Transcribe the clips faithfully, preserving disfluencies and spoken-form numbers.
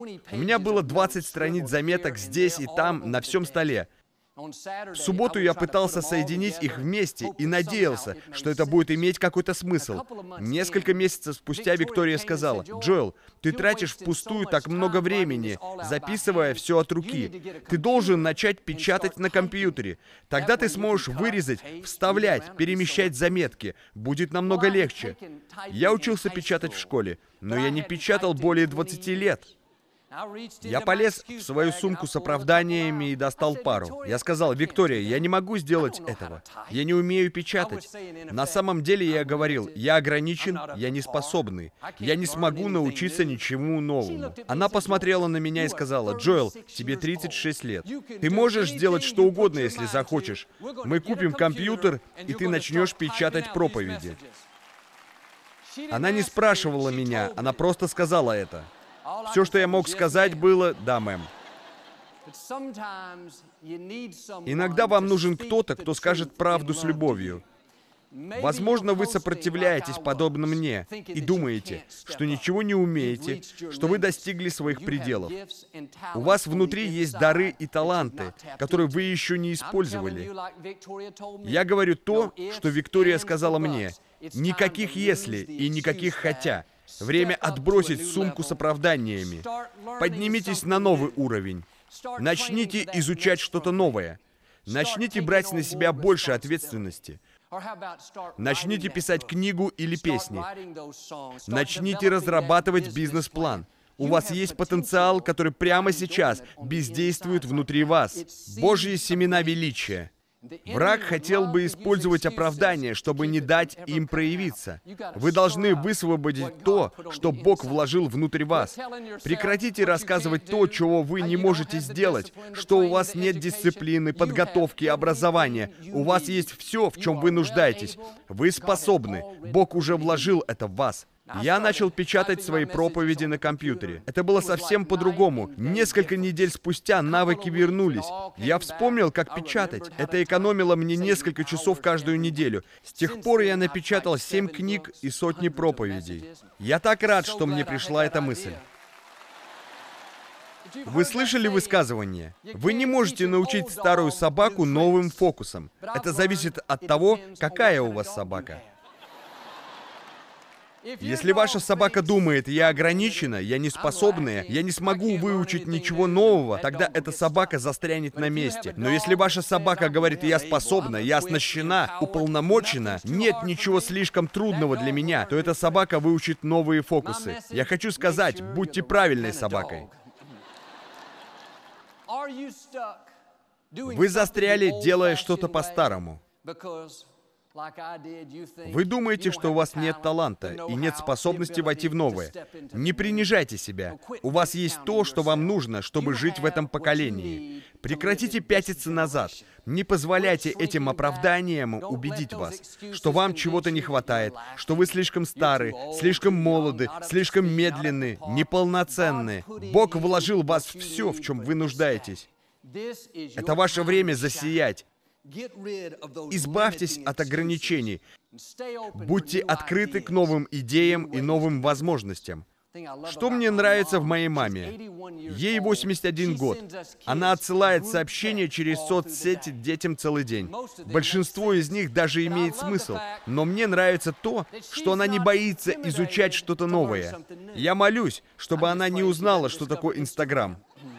У меня было двадцать страниц заметок здесь и там, на всем столе. В субботу я пытался соединить их вместе и надеялся, что это будет иметь какой-то смысл. Несколько месяцев спустя Виктория сказала: «Джоэл, ты тратишь впустую так много времени, записывая все от руки. Ты должен начать печатать на компьютере. Тогда ты сможешь вырезать, вставлять, перемещать заметки. Будет намного легче». Я учился печатать в школе, но я не печатал более двадцати лет. Я полез в свою сумку с оправданиями и достал пару. Я сказал: «Виктория, я не могу сделать этого. Я не умею печатать». На самом деле я говорил: «Я ограничен, я не способный. Я не смогу научиться ничему новому». Она посмотрела на меня и сказала: «Джоэл, тебе тридцать шесть лет. Ты можешь сделать что угодно, если захочешь. Мы купим компьютер, и ты начнешь печатать проповеди». Она не спрашивала меня, она просто сказала это. Все, что я мог сказать, было: «Да, мэм». Иногда вам нужен кто-то, кто скажет правду с любовью. Возможно, вы сопротивляетесь, подобно мне, и думаете, что ничего не умеете, что вы достигли своих пределов. У вас внутри есть дары и таланты, которые вы еще не использовали. Я говорю то, что Виктория сказала мне. Никаких «если» и никаких «хотя». Время отбросить сумку с оправданиями. Поднимитесь на новый уровень. Начните изучать что-то новое. Начните брать на себя больше ответственности. Начните писать книгу или песни. Начните разрабатывать бизнес-план. У вас есть потенциал, который прямо сейчас бездействует внутри вас. Божьи семена величия. Враг хотел бы использовать оправдание, чтобы не дать им проявиться. Вы должны высвободить то, что Бог вложил внутрь вас. Прекратите рассказывать то, чего вы не можете сделать, что у вас нет дисциплины, подготовки, образования. У вас есть все, в чем вы нуждаетесь. Вы способны. Бог уже вложил это в вас. Я начал печатать свои проповеди на компьютере. Это было совсем по-другому. Несколько недель спустя навыки вернулись. Я вспомнил, как печатать. Это экономило мне несколько часов каждую неделю. С тех пор я напечатал семь книг и сотни проповедей. Я так рад, что мне пришла эта мысль. Вы слышали высказывание? Вы не можете научить старую собаку новым фокусам. Это зависит от того, какая у вас собака. Если ваша собака думает: «Я ограничена, я не способная, я не смогу выучить ничего нового», тогда эта собака застрянет на месте. Но если ваша собака говорит: «Я способна, я оснащена, уполномочена, нет ничего слишком трудного для меня», то эта собака выучит новые фокусы. Я хочу сказать: будьте правильной собакой. Вы застряли, делая что-то по-старому. Вы думаете, что у вас нет таланта и нет способности войти в новое. Не принижайте себя. У вас есть то, что вам нужно, чтобы жить в этом поколении. Прекратите пятиться назад. Не позволяйте этим оправданиям убедить вас, что вам чего-то не хватает, что вы слишком стары, слишком молоды, слишком медленны, неполноценны. Бог вложил в вас все, в чем вы нуждаетесь. Это ваше время засиять. Избавьтесь от ограничений. Будьте открыты к новым идеям и новым возможностям. Что мне нравится в моей маме? Ей восемьдесят один год. Она отсылает сообщения через соцсети детям целый день. Большинство из них даже имеет смысл. Но мне нравится то, что она не боится изучать что-то новое. Я молюсь, чтобы она не узнала, что такое Инстаграм.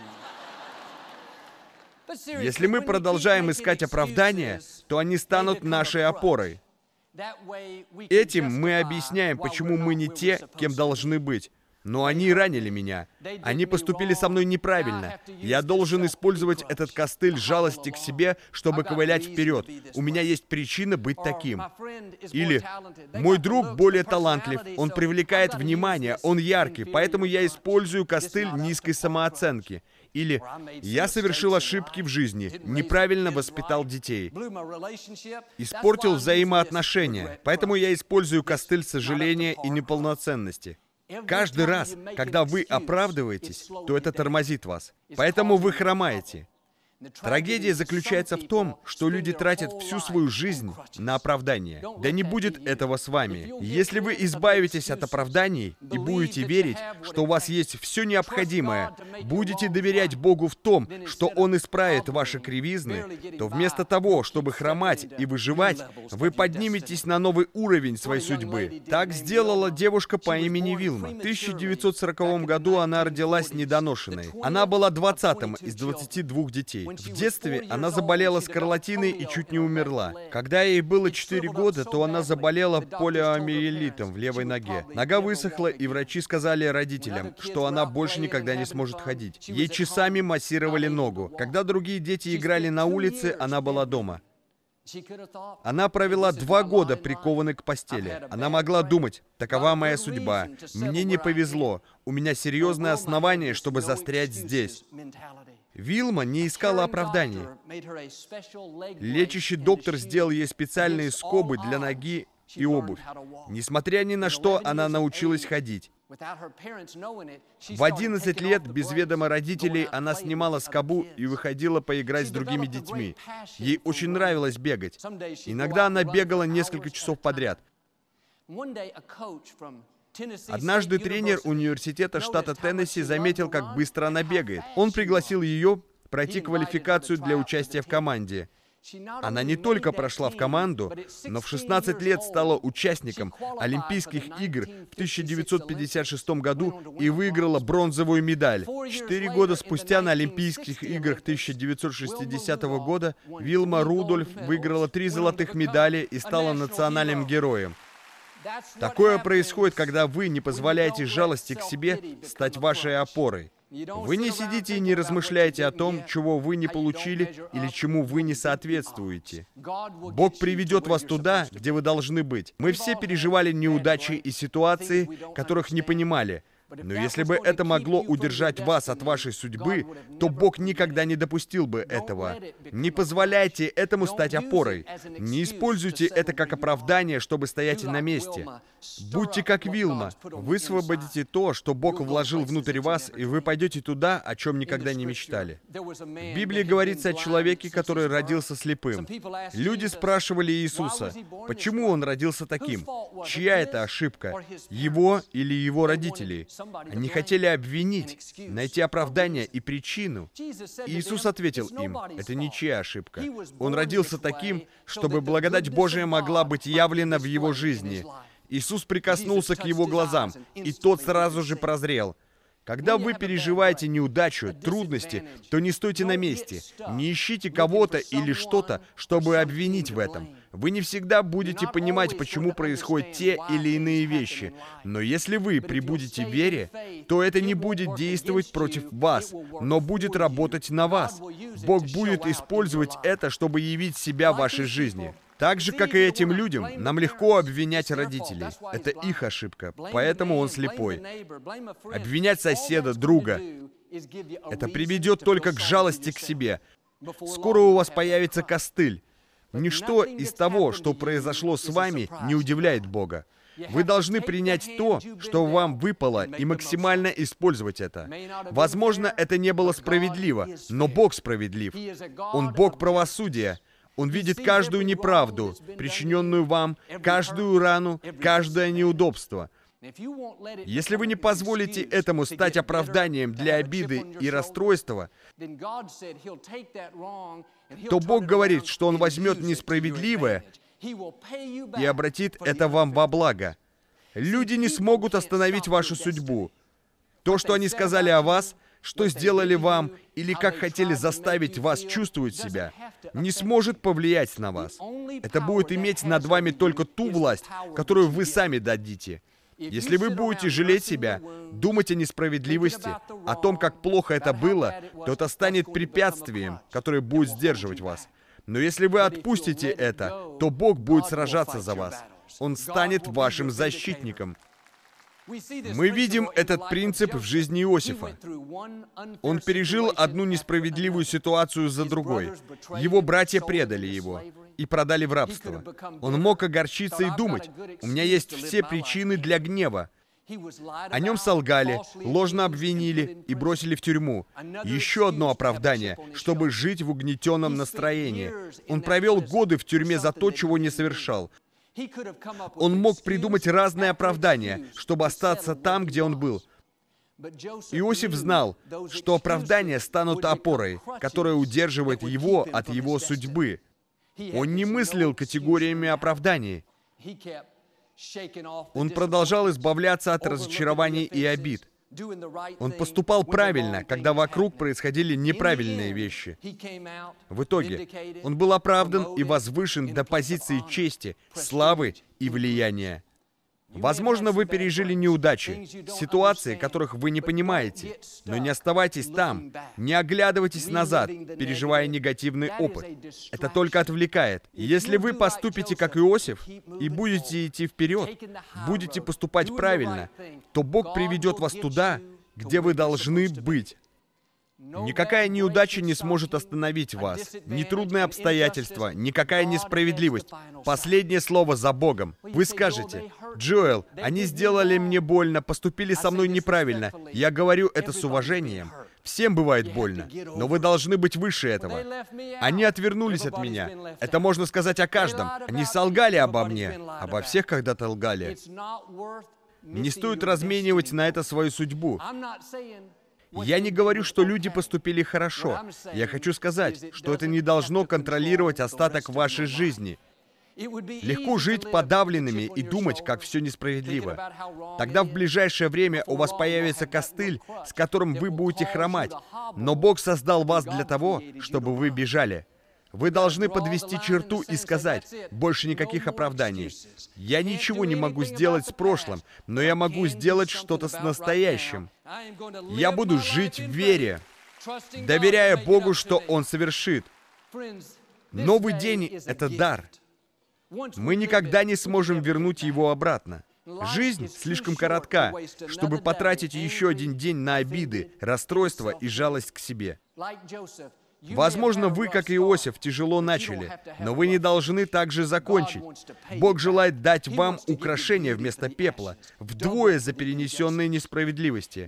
Если мы продолжаем искать оправдания, то они станут нашей опорой. Этим мы объясняем, почему мы не те, кем должны быть. Но они ранили меня. Они поступили со мной неправильно. Я должен использовать этот костыль жалости к себе, чтобы ковылять вперед. У меня есть причина быть таким. Или мой друг более талантлив, он привлекает внимание, он яркий, поэтому я использую костыль низкой самооценки. Или я совершил ошибки в жизни, неправильно воспитал детей, испортил взаимоотношения, поэтому я использую костыль сожаления и неполноценности. Каждый раз, когда вы оправдываетесь, то это тормозит вас. Поэтому вы хромаете. Трагедия заключается в том, что люди тратят всю свою жизнь на оправдание. Да не будет этого с вами. Если вы избавитесь от оправданий и будете верить, что у вас есть все необходимое, будете доверять Богу в том, что Он исправит ваши кривизны, то вместо того, чтобы хромать и выживать, вы подниметесь на новый уровень своей судьбы. Так сделала девушка по имени Вилма. В тысяча девятьсот сороковом году она родилась недоношенной. Она была двадцатым из двадцати двух детей. В детстве она заболела скарлатиной и чуть не умерла. Когда ей было четыре года, то она заболела полиомиелитом в левой ноге. Нога высохла, и врачи сказали родителям, что она больше никогда не сможет ходить. Ей часами массировали ногу. Когда другие дети играли на улице, она была дома. Она провела два года прикованной к постели. Она могла думать: такова моя судьба, мне не повезло, у меня серьезное основание, чтобы застрять здесь. Вилма не искала оправданий. Лечащий доктор сделал ей специальные скобы для ноги и обувь. Несмотря ни на что, она научилась ходить. В одиннадцать лет, без ведома родителей, она снимала скобу и выходила поиграть с другими детьми. Ей очень нравилось бегать. Иногда она бегала несколько часов подряд. Однажды тренер университета штата Теннесси заметил, как быстро она бегает. Он пригласил ее пройти квалификацию для участия в команде. Она не только прошла в команду, но в шестнадцать лет стала участником Олимпийских игр в тысяча девятьсот пятьдесят шестом году и выиграла бронзовую медаль. Четыре года спустя на Олимпийских играх тысяча девятьсот шестидесятого года Вилма Рудольф выиграла три золотых медали и стала национальным героем. Такое происходит, когда вы не позволяете жалости к себе стать вашей опорой. Вы не сидите и не размышляете о том, чего вы не получили или чему вы не соответствуете. Бог приведет вас туда, где вы должны быть. Мы все переживали неудачи и ситуации, которых не понимали. Но если бы это могло удержать вас от вашей судьбы, то Бог никогда не допустил бы этого. Не позволяйте этому стать опорой. Не используйте это как оправдание, чтобы стоять на месте. Будьте как Вилма. Высвободите то, что Бог вложил внутрь вас, и вы пойдете туда, о чем никогда не мечтали. В Библии говорится о человеке, который родился слепым. Люди спрашивали Иисуса, почему он родился таким? Чья это ошибка? Его или его родителей? Они хотели обвинить, найти оправдание и причину. Иисус ответил им: это ничья ошибка. Он родился таким, чтобы благодать Божия могла быть явлена в его жизни. Иисус прикоснулся к его глазам, и тот сразу же прозрел. Когда вы переживаете неудачу, трудности, то не стойте на месте. Не ищите кого-то или что-то, чтобы обвинить в этом. Вы не всегда будете понимать, почему происходят те или иные вещи. Но если вы пребудете в вере, то это не будет действовать против вас, но будет работать на вас. Бог будет использовать это, чтобы явить себя в вашей жизни. Так же, как и этим людям, нам легко обвинять родителей. Это их ошибка, поэтому он слепой. Обвинять соседа, друга — это приведет только к жалости к себе. Скоро у вас появится костыль. Ничто из того, что произошло с вами, не удивляет Бога. Вы должны принять то, что вам выпало, и максимально использовать это. Возможно, это не было справедливо, но Бог справедлив. Он Бог правосудия. Он видит каждую неправду, причиненную вам, каждую рану, каждое неудобство. Если вы не позволите этому стать оправданием для обиды и расстройства, то Бог говорит, что Он возьмет несправедливое и обратит это вам во благо. Люди не смогут остановить вашу судьбу. То, что они сказали о вас, что сделали вам, или как хотели заставить вас чувствовать себя, не сможет повлиять на вас. Это будет иметь над вами только ту власть, которую вы сами дадите. Если вы будете жалеть себя, думать о несправедливости, о том, как плохо это было, то это станет препятствием, которое будет сдерживать вас. Но если вы отпустите это, то Бог будет сражаться за вас. Он станет вашим защитником. Мы видим этот принцип в жизни Иосифа. Он пережил одну несправедливую ситуацию за другой. Его братья предали его и продали в рабство. Он мог огорчиться и думать: у меня есть все причины для гнева. О нем солгали, ложно обвинили и бросили в тюрьму. Еще одно оправдание, чтобы жить в угнетенном настроении. Он провел годы в тюрьме за то, чего не совершал. Он мог придумать разные оправдания, чтобы остаться там, где он был. Иосиф знал, что оправдания станут опорой, которая удерживает его от его судьбы. Он не мыслил категориями оправданий. Он продолжал избавляться от разочарований и обид. Он поступал правильно, когда вокруг происходили неправильные вещи. В итоге он был оправдан и возвышен до позиции чести, славы и влияния. Возможно, вы пережили неудачи, ситуации, которых вы не понимаете, но не оставайтесь там, не оглядывайтесь назад, переживая негативный опыт. Это только отвлекает. Если вы поступите как Иосиф и будете идти вперед, будете поступать правильно, то Бог приведет вас туда, где вы должны быть. Никакая неудача не сможет остановить вас. Ни трудные обстоятельства, никакая несправедливость. Последнее слово за Богом. Вы скажете: «Джоэл, они сделали мне больно, поступили со мной неправильно». Я говорю это с уважением. Всем бывает больно, но вы должны быть выше этого. Они отвернулись от меня. Это можно сказать о каждом. Они солгали обо мне. Обо всех когда-то лгали. Не стоит разменивать на это свою судьбу. Я не говорю, что люди поступили хорошо. Я хочу сказать, что это не должно контролировать остаток вашей жизни. Легко жить подавленными и думать, как все несправедливо. Тогда в ближайшее время у вас появится костыль, с которым вы будете хромать. Но Бог создал вас для того, чтобы вы бежали. Вы должны подвести черту и сказать: больше никаких оправданий. Я ничего не могу сделать с прошлым, но я могу сделать что-то с настоящим. Я буду жить в вере, доверяя Богу, что Он совершит. Новый день — это дар. Мы никогда не сможем вернуть его обратно. Жизнь слишком коротка, чтобы потратить еще один день на обиды, расстройства и жалость к себе. Возможно, вы, как и Иосиф, тяжело начали, но вы не должны так же закончить. Бог желает дать вам украшение вместо пепла, вдвое за перенесенные несправедливости.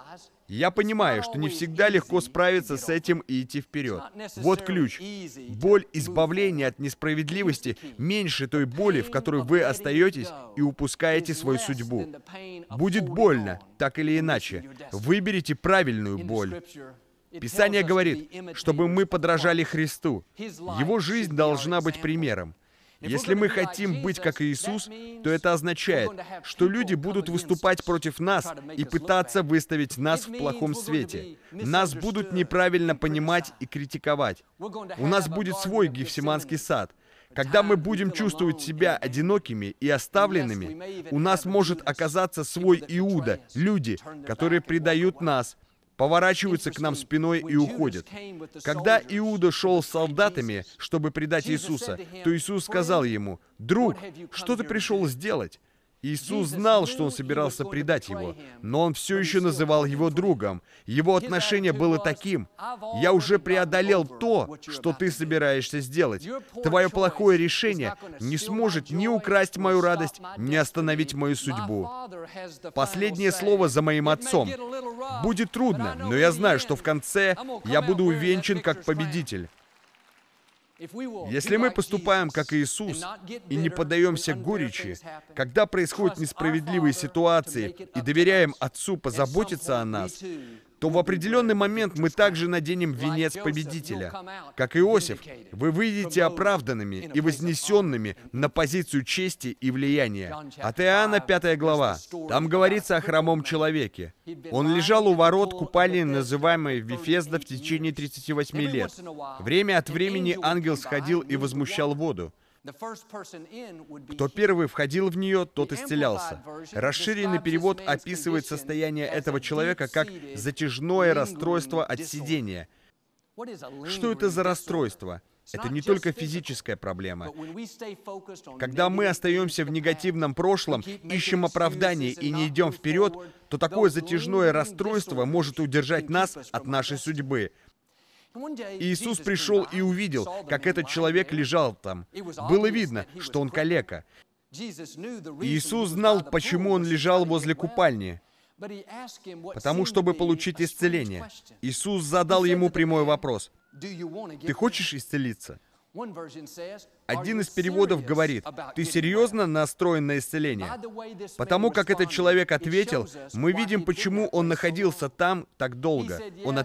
Я понимаю, что не всегда легко справиться с этим и идти вперед. Вот ключ. Боль избавления от несправедливости меньше той боли, в которой вы остаетесь и упускаете свою судьбу. Будет больно, так или иначе. Выберите правильную боль. Писание говорит, чтобы мы подражали Христу. Его жизнь должна быть примером. Если мы хотим быть как Иисус, то это означает, что люди будут выступать против нас и пытаться выставить нас в плохом свете. Нас будут неправильно понимать и критиковать. У нас будет свой Гефсиманский сад. Когда мы будем чувствовать себя одинокими и оставленными, у нас может оказаться свой Иуда, люди, которые предают нас, поворачиваются к нам спиной и уходят. Когда Иуда шел с солдатами, чтобы предать Иисуса, то Иисус сказал ему: «Друг, что ты пришел сделать?» Иисус знал, что он собирался предать его, но он все еще называл его другом. Его отношение было таким: «Я уже преодолел то, что ты собираешься сделать. Твое плохое решение не сможет ни украсть мою радость, ни остановить мою судьбу». Последнее слово за моим отцом. Будет трудно, но я знаю, что в конце я буду увенчан как победитель. Если мы поступаем как Иисус и не поддаемся горечи, когда происходят несправедливые ситуации, и доверяем Отцу позаботиться о нас, то в определенный момент мы также наденем венец победителя. Как Иосиф, вы выйдете оправданными и вознесенными на позицию чести и влияния. От Иоанна пятая глава. Там говорится о хромом человеке. Он лежал у ворот купальни, называемой Вифезда, в течение тридцати восьми лет. Время от времени ангел сходил и возмущал воду. Кто первый входил в нее, тот исцелялся. Расширенный перевод описывает состояние этого человека как затяжное расстройство от сидения. Что это за расстройство? Это не только физическая проблема. Когда мы остаемся в негативном прошлом, ищем оправдание и не идем вперед, то такое затяжное расстройство может удержать нас от нашей судьбы. Иисус пришел и увидел, как этот человек лежал там. Было видно, что он калека. Иисус знал, почему он лежал возле купальни. Потому, чтобы получить исцеление. Иисус задал ему прямой вопрос. Ты хочешь исцелиться? Один из переводов говорит, ты серьезно настроен на исцеление? Потому как этот человек ответил, мы видим, почему он находился там так долго. Он